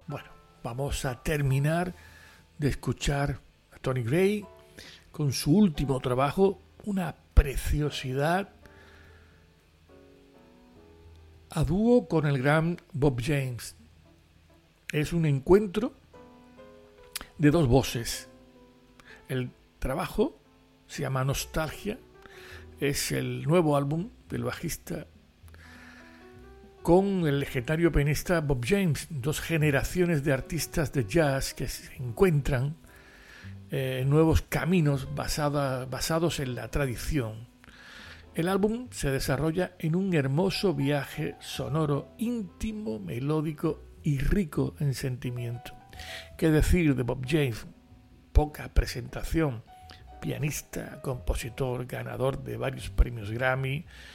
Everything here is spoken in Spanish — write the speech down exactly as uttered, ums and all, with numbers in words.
Bueno, vamos a terminar de escuchar a Tony Gray con su último trabajo, una preciosidad, a dúo con el gran Bob James. Es un encuentro de dos voces. El trabajo se llama Nostalgia, es el nuevo álbum del bajista con el legendario pianista Bob James, dos generaciones de artistas de jazz que se encuentran eh, en nuevos caminos basada, basados en la tradición. El álbum se desarrolla en un hermoso viaje sonoro, íntimo, melódico y rico en sentimiento. ¿Qué decir de Bob James? Poca presentación. Pianista, compositor, ganador de varios premios Grammy,